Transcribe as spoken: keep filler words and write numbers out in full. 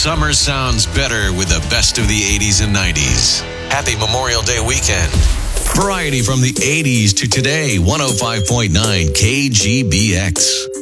Summer sounds better with the best of the eighties and nineties. Happy Memorial Day weekend. Variety from the eighties to today, one oh five point nine K G B X.